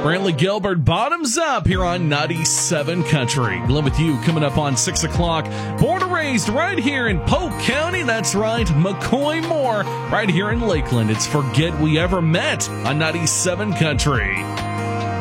Brantley Gilbert, Bottoms Up here on 97 Country. Glenn with you coming up on 6 o'clock. Born and raised right here in Polk County. That's right, McCoy Moore right here in Lakeland. It's Forget We Ever Met on 97 Country.